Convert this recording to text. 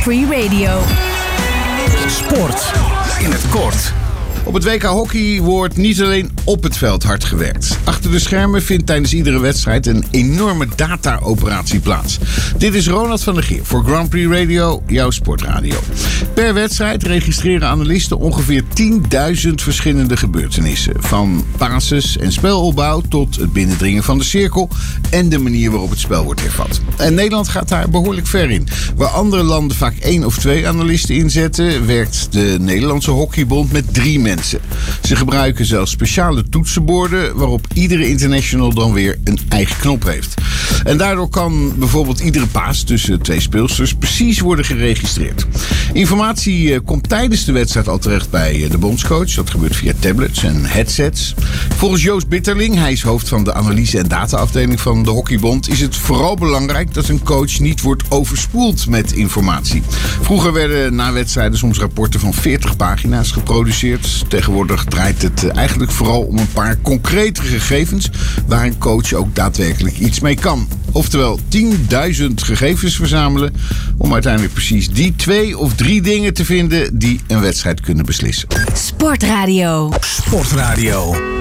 Prix Radio. Sport in het kort. Op het WK Hockey wordt niet alleen op het veld hard gewerkt. Achter de schermen vindt tijdens iedere wedstrijd een enorme data-operatie plaats. Dit is Ronald van der Geer voor Grand Prix Radio, jouw sportradio. Per wedstrijd registreren analisten ongeveer 10.000 verschillende gebeurtenissen. Van passes en spelopbouw tot het binnendringen van de cirkel en de manier waarop het spel wordt hervat. En Nederland gaat daar behoorlijk ver in. Waar andere landen vaak 1 of 2 analisten inzetten, werkt de Nederlandse Hockeybond met 3 mensen. Ze gebruiken zelfs speciale toetsenborden waarop iedere international dan weer een eigen knop heeft. En daardoor kan bijvoorbeeld iedere paas tussen 2 speelsters precies worden geregistreerd. Informatie komt tijdens de wedstrijd al terecht bij de bondscoach. Dat gebeurt via tablets en headsets. Volgens Joost Bitterling, hij is hoofd van de analyse- en data-afdeling van de Hockeybond, is het vooral belangrijk dat een coach niet wordt overspoeld met informatie. Vroeger werden na wedstrijden soms rapporten van 40 pagina's geproduceerd. Tegenwoordig draait het eigenlijk vooral om een paar concrete gegevens waar een coach ook daadwerkelijk iets mee kan. Oftewel 10.000 gegevens verzamelen om uiteindelijk precies die 2 of 3 dingen te vinden die een wedstrijd kunnen beslissen. Sportradio. Sportradio.